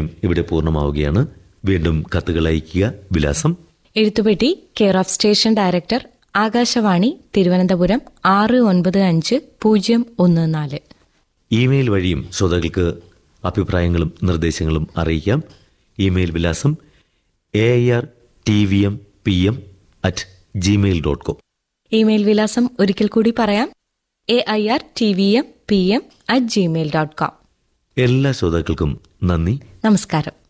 ഇവിടെ പൂർണ്ണമാവുകയാണ്. വീണ്ടും കത്തുകൾ അയയ്ക്കുക. വിലാസം: എഴുത്തുപെട്ടി, care of station director, Akashvani, Thiruvananthapuram 694014. Email വഴിയും ശ്രോതാക്കൾക്ക് അഭിപ്രായങ്ങളും നിർദ്ദേശങ്ങളും അറിയിക്കാം. ഇമെയിൽ വിലാസം airtvmpm@gmail.com. ഇമെയിൽ വിലാസം ഒരിക്കൽ കൂടി പറയാം: airtvmpm@gmail.com. എല്ലാ ശ്രോതാക്കൾക്കും നന്ദി, നമസ്കാരം.